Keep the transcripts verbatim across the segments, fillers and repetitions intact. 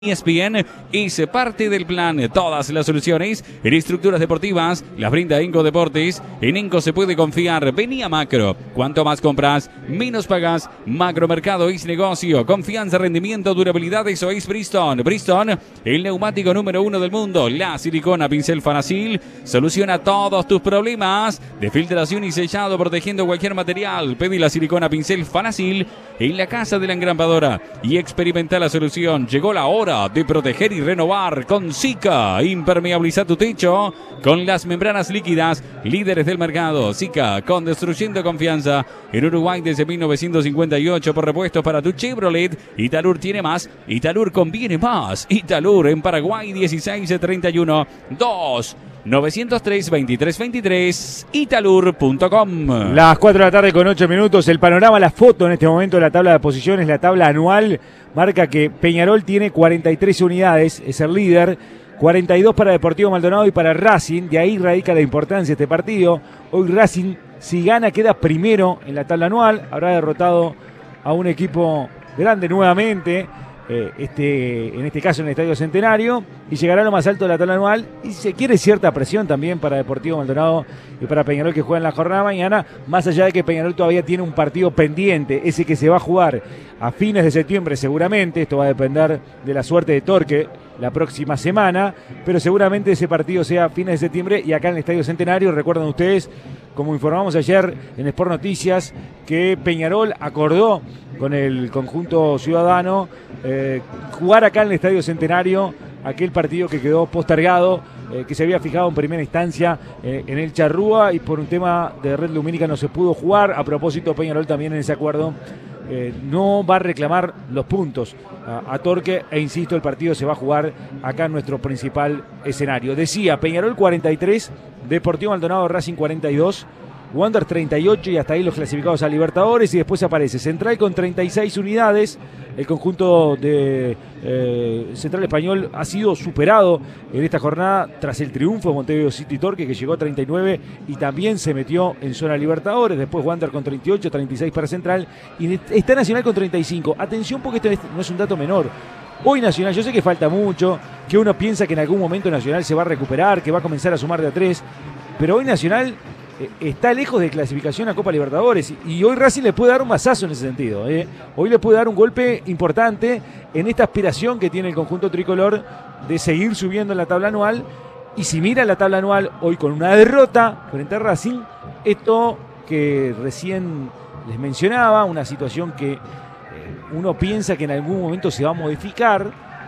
E S P N es parte del plan. Todas las soluciones en estructuras deportivas las brinda Enco Deportes. En Enco se puede confiar. Vení a Macro. Cuanto más compras, menos pagas. Macromercado es negocio. Confianza, rendimiento, durabilidad. Eso es Bridgestone. Bridgestone, el neumático número uno del mundo. La silicona pincel Fanasil soluciona todos tus problemas de filtración y sellado, protegiendo cualquier material. Pedí la silicona pincel Fanasil en la casa de la engrampadora y experimenta la solución. Llegó la hora de proteger y renovar con Sika. Impermeabiliza tu techo con las membranas líquidas, líderes del mercado. Sika, con Construyendo Confianza en Uruguay desde mil novecientos cincuenta y ocho por repuestos para tu Chevrolet. Italur tiene más, Italur conviene más. Italur en Paraguay dieciséis treinta y uno dos novecientos tres, veintitrés veintitrés, italur punto com. Las cuatro de la tarde con ocho minutos. El panorama, la foto en este momento de la tabla de posiciones, la tabla anual, marca que Peñarol tiene cuarenta y tres unidades, es el líder. cuarenta y dos para Deportivo Maldonado y para Racing. De ahí radica la importancia de este partido. Hoy Racing, si gana, queda primero en la tabla anual. Habrá derrotado a un equipo grande nuevamente. Eh, este, en este caso en el Estadio Centenario, y llegará a lo más alto de la tabla anual, y se quiere cierta presión también para Deportivo Maldonado y para Peñarol, que juega en la jornada mañana, más allá de que Peñarol todavía tiene un partido pendiente, ese que se va a jugar a fines de septiembre seguramente. Esto va a depender de la suerte de Torque la próxima semana, pero seguramente ese partido sea a fines de septiembre y acá en el Estadio Centenario. Recuerdan ustedes, como informamos ayer en Sport Noticias, que Peñarol acordó con el conjunto ciudadano eh, jugar acá en el Estadio Centenario aquel partido que quedó postergado, eh, que se había fijado en primera instancia eh, en el Charrúa, y por un tema de red lumínica no se pudo jugar. A propósito, Peñarol también en ese acuerdo eh, no va a reclamar los puntos a, a Torque, e insisto, el partido se va a jugar acá en nuestro principal escenario. Decía, Peñarol cuarenta y tres, Deportivo Maldonado, Racing cuarenta y dos, Wander treinta y ocho, y hasta ahí los clasificados a Libertadores. Y después aparece Central con treinta y seis unidades. El conjunto de eh, Central Español ha sido superado en esta jornada tras el triunfo de Montevideo City Torque, que llegó a treinta y nueve y también se metió en zona Libertadores. Después Wander con treinta y ocho, treinta y seis para Central, y está Nacional con treinta y cinco. Atención, porque esto no es un dato menor. Hoy Nacional, yo sé que falta mucho, que uno piensa que en algún momento Nacional se va a recuperar, que va a comenzar a sumar de a tres, pero hoy Nacional está lejos de clasificación a Copa Libertadores, y hoy Racing le puede dar un mazazo en ese sentido. ¿eh? Hoy le puede dar un golpe importante en esta aspiración que tiene el conjunto tricolor de seguir subiendo en la tabla anual. Y si mira la tabla anual hoy con una derrota frente a Racing, esto que recién les mencionaba, una situación que eh, uno piensa que en algún momento se va a modificar,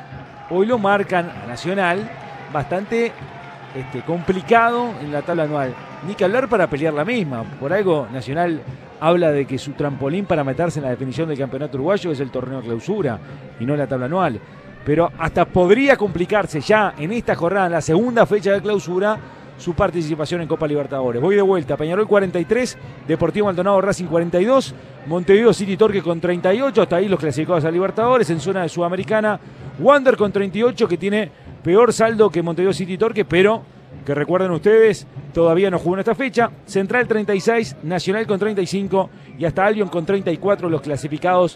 hoy lo marcan a Nacional bastante este, complicado en la tabla anual. Ni que hablar para pelear la misma. Por algo Nacional habla de que su trampolín para meterse en la definición del campeonato uruguayo es el torneo de clausura y no la tabla anual. Pero hasta podría complicarse ya en esta jornada, en la segunda fecha de clausura, su participación en Copa Libertadores. Voy de vuelta. Peñarol cuarenta y tres, Deportivo Maldonado, Racing cuarenta y dos, Montevideo City Torque con treinta y ocho, hasta ahí los clasificados a Libertadores. En zona de Sudamericana, Wander con treinta y ocho, que tiene peor saldo que Montevideo City Torque, pero que recuerden ustedes, todavía no jugó en esta fecha. Central treinta y seis, Nacional con treinta y cinco y hasta Albion con treinta y cuatro, los clasificados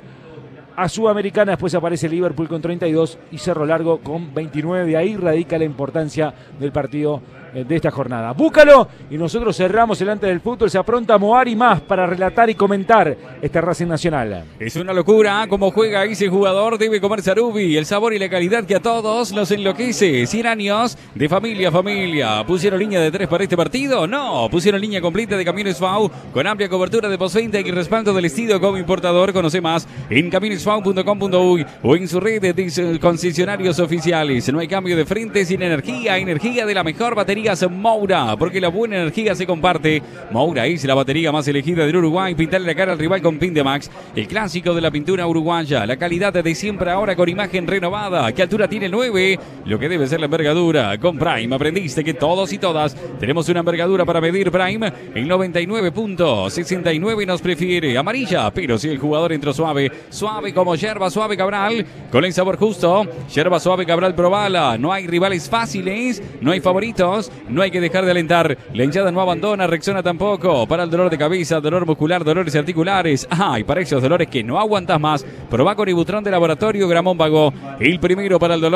a Sudamericana. Después aparece Liverpool con treinta y dos y Cerro Largo con veintinueve. De ahí radica la importancia del partido de esta jornada. Búscalo, y nosotros cerramos el Antes del Fútbol. Se apronta Moar y más para relatar y comentar este Racing Nacional. Es una locura cómo juega ese jugador. Debe comer Sarubi, el sabor y la calidad que a todos nos enloquece. cien años de familia a familia. ¿Pusieron línea de tres para este partido? No, pusieron línea completa de Camiones F A U con amplia cobertura de postventa y respaldo del estilo como importador. Conoce más en camiones f a u punto com punto u y o en su red de concesionarios oficiales. No hay cambio de frente sin energía. Energía de la mejor batería Moura, porque la buena energía se comparte. Moura es la batería más elegida del Uruguay. Pintarle la cara al rival con Pintemax, el clásico de la pintura uruguaya. La calidad de siempre, ahora con imagen renovada. ¿Qué altura tiene el nueve? Lo que debe ser la envergadura. Con Prime aprendiste que todos y todas tenemos una envergadura para medir. Prime, el noventa y nueve punto sesenta y nueve nos prefiere amarilla, pero si el jugador entró suave, suave como yerba suave Cabral, con el sabor justo. Yerba suave Cabral, probala. No hay rivales fáciles, no hay favoritos. minutos. No hay que dejar de alentar. La hinchada no abandona, Rexona tampoco. Para el dolor de cabeza, dolor muscular, dolores articulares. Ah, y para esos dolores que no aguantas más, probá con Ibutron de Laboratorio Gramón Vago. El primero para el dolor